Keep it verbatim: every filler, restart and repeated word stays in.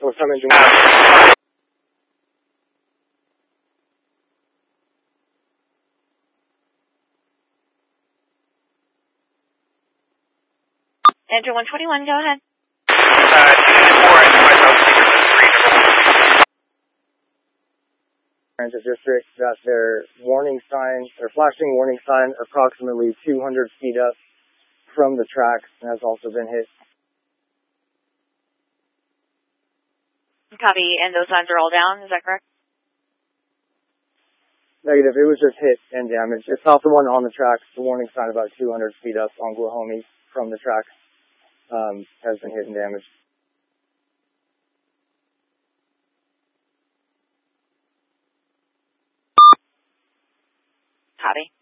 Northtown Engine one. Engine one twenty-one, go ahead. Uh, Transit District, that their warning sign, their flashing warning sign, approximately two hundred feet up from the tracks, has also been hit. Copy, and those signs are all down, is that correct? Negative, it was just hit and damaged. It's not the one on the tracks. The warning sign about two hundred feet up on Guajomie from the tracks um, has been hit and damaged. Copy.